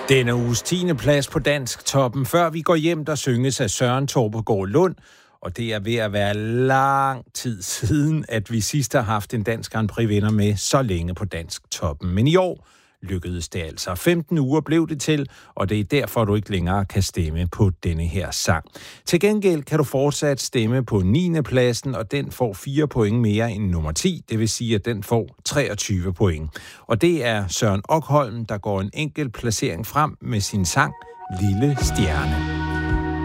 Denne uges 10. plads på Dansk Toppen. Før vi går hjem, der synges af Søren Torpegaard Lund. Og det er ved at være lang tid siden, at vi sidst har haft en dansk Grand Prix-vinder med så længe på Dansk Toppen. Men i år lykkedes det altså. 15 uger blev det til, og det er derfor, du ikke længere kan stemme på denne her sang. Til gengæld kan du fortsat stemme på 9. pladsen, og den får 4 point mere end nummer 10. Det vil sige, at den får 23 point. Og det er Søren Okholm, der går en enkelt placering frem med sin sang Lille Stjerne.